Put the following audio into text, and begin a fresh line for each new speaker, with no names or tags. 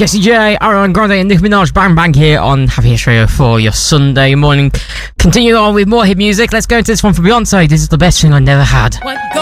Jessie J, Ariana Grande and Nicki Minaj, Bang Bang here on Happiest Radio for your Sunday morning. Continue on with more hit music. Let's go into this one for Beyonce. This is The Best Thing I Never Had.